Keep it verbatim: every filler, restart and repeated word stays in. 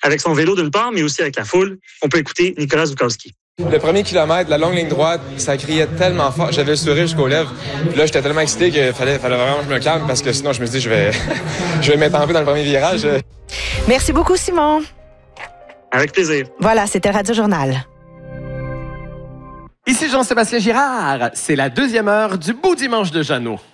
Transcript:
avec son vélo d'une part, mais aussi avec la foule. On peut écouter Nicolas Zukowski. Le premier kilomètre, la longue ligne droite, ça criait tellement fort. J'avais le sourire jusqu'aux lèvres. Puis là, j'étais tellement excité qu'il fallait, fallait vraiment que je me calme parce que sinon, je me suis dit, je vais, je vais mettre en vue dans le premier virage. Merci beaucoup, Simon. Avec plaisir. Voilà, c'était le Radio Journal. Ici Jean-Sébastien Girard. C'est la deuxième heure du Beau Dimanche de Jeannot.